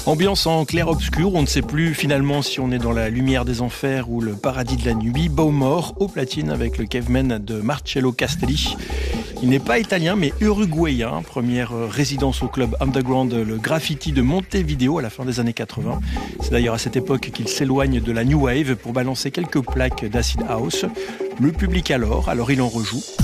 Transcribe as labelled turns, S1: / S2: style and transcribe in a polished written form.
S1: Ambiance en clair-obscur, on ne sait plus finalement si on est dans la lumière des enfers ou le paradis de la nuit. Bowmore au platine avec le caveman de Marcello Castelli. Il n'est pas italien mais uruguayen. Première résidence au club underground, le Graffiti de Montevideo à la fin des années 80. C'est d'ailleurs à cette époque qu'il s'éloigne de la New Wave pour balancer quelques plaques d'acid house. Le public alors il en rejoue.